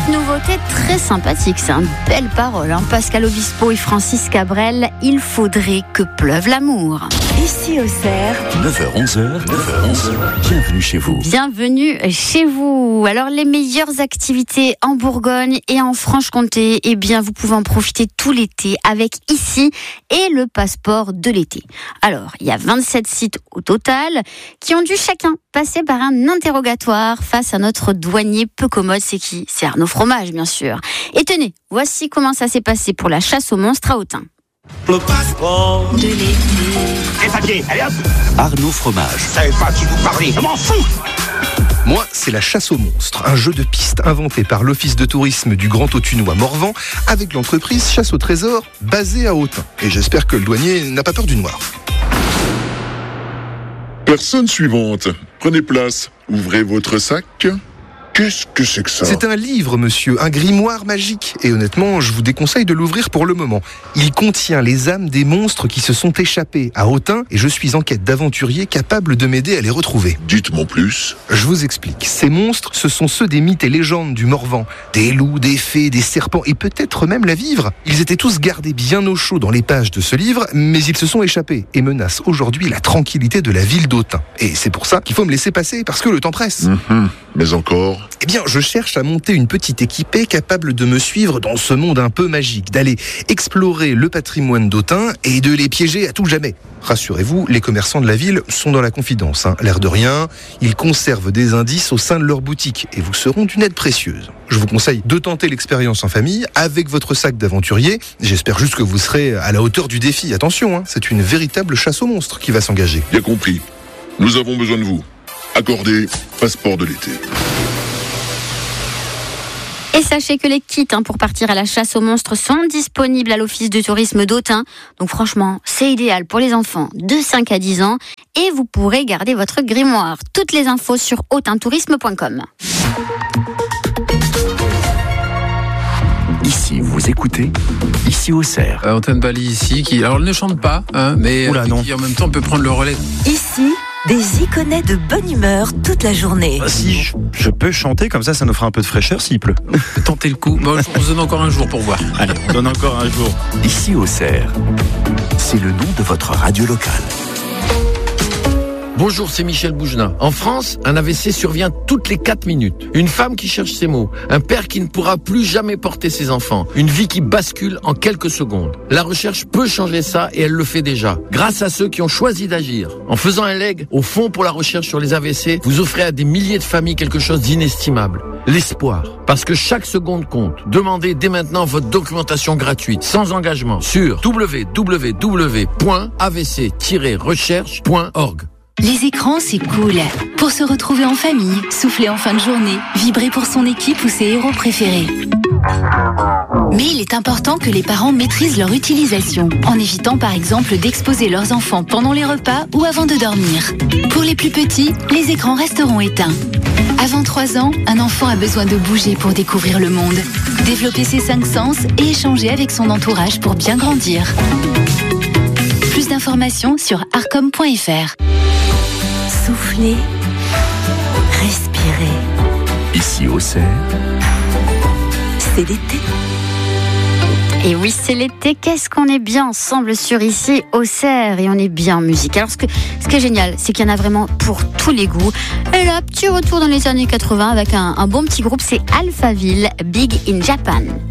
petite nouveauté très sympathique, c'est une belle parole. Pascal Obispo et Francis Cabrel, il faudrait que pleuve l'amour. Ici Auxerre, 9h-11h, bienvenue chez vous. Bienvenue chez vous. Alors les meilleures activités en Bourgogne et en Franche-Comté, eh bien vous pouvez en profiter tout l'été avec ici et le passeport de l'été. Alors il y a 27 sites au total qui ont dû chacun passer par un interrogatoire face à notre douanier peu commode. C'est qui ? C'est Arnaud Fromage bien sûr. Et tenez, voici comment ça s'est passé pour la chasse aux monstres à Autun. Le passeport De l'été. Les papiers, allez hop. Arnaud Fromage. Je savais pas qui vous parlait, je m'en fous. Moi, c'est la chasse aux monstres, un jeu de piste inventé par l'Office de tourisme du Grand Autunois Morvan avec l'entreprise Chasse au Trésor basée à Autun. Et j'espère que le douanier n'a pas peur du noir. Personne suivante. Prenez place. Ouvrez votre sac. Qu'est-ce que c'est que ça ? C'est un livre, monsieur, un grimoire magique. Et honnêtement, je vous déconseille de l'ouvrir pour le moment. Il contient les âmes des monstres qui se sont échappés à Autun et je suis en quête d'aventuriers capables de m'aider à les retrouver. Dites-moi plus. Je vous explique. Ces monstres, ce sont ceux des mythes et légendes du Morvan. Des loups, des fées, des serpents et peut-être même la vivre. Ils étaient tous gardés bien au chaud dans les pages de ce livre, mais ils se sont échappés et menacent aujourd'hui la tranquillité de la ville d'Autun. Et c'est pour ça qu'il faut me laisser passer, parce que le temps presse. Mais encore ? Eh bien, je cherche à monter une petite équipée capable de me suivre dans ce monde un peu magique, d'aller explorer le patrimoine d'Autun et de les piéger à tout jamais. Rassurez-vous, les commerçants de la ville sont dans la confidence. L'air de rien, ils conservent des indices au sein de leur boutique et vous seront d'une aide précieuse. Je vous conseille de tenter l'expérience en famille avec votre sac d'aventurier. J'espère juste que vous serez à la hauteur du défi. Attention, c'est une véritable chasse aux monstres qui va s'engager. Bien compris. Nous avons besoin de vous. Accordez passeport de l'été. Et sachez que les kits pour partir à la chasse aux monstres sont disponibles à l'Office de tourisme d'Autun. Donc franchement, c'est idéal pour les enfants de 5 à 10 ans. Et vous pourrez garder votre grimoire. Toutes les infos sur autintourisme.com. Ici, vous écoutez, ici Auxerre. Antenne Bali ici, qui alors elle ne chante pas, mais qui en même temps peut prendre le relais. ici, des iconais de bonne humeur toute la journée. Si je peux chanter, comme ça nous fera un peu de fraîcheur s'il pleut. Tentez le coup. Bon, on se donne encore un jour pour voir. Allez, on donne encore un jour. Ici Auxerre, c'est le nom de votre radio locale. Bonjour, c'est Michel Boujna. En France, un AVC survient toutes les 4 minutes. Une femme qui cherche ses mots. Un père qui ne pourra plus jamais porter ses enfants. Une vie qui bascule en quelques secondes. La recherche peut changer ça et elle le fait déjà. Grâce à ceux qui ont choisi d'agir. En faisant un leg au Fonds pour la recherche sur les AVC, vous offrez à des milliers de familles quelque chose d'inestimable. L'espoir. Parce que chaque seconde compte. Demandez dès maintenant votre documentation gratuite, sans engagement, sur www.avc-recherche.org. Les écrans, c'est cool. Pour se retrouver en famille, souffler en fin de journée, vibrer pour son équipe ou ses héros préférés. Mais il est important que les parents maîtrisent leur utilisation, en évitant par exemple d'exposer leurs enfants pendant les repas ou avant de dormir. Pour les plus petits, les écrans resteront éteints. Avant 3 ans, un enfant a besoin de bouger pour découvrir le monde, développer ses 5 sens et échanger avec son entourage pour bien grandir. Plus d'informations sur arcom.fr. Soufflez, respirez. Ici Auxerre, C'est l'été. Et oui, c'est l'été. Qu'est-ce qu'on est bien ensemble sur ici Auxerre et on est bien en musique. Alors ce qui est génial, c'est qu'il y en a vraiment pour tous les goûts. Et là, petit retour dans les années 80 avec un bon petit groupe, c'est Alphaville, Big in Japan.